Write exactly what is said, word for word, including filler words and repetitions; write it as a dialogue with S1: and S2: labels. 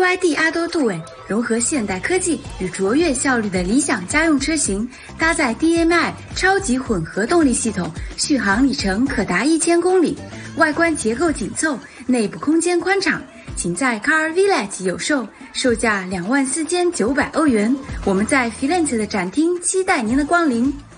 S1: Y D 阿多杜韦融合现代科技与卓越效率的理想家用车型，搭载 D M I 超级混合动力系统，续航里程可达一千公里，外观结构紧凑，内部空间宽敞，请在 Car Village 有售，售价两万四千九百欧元。我们在 Firenze 的展厅期待您的光临。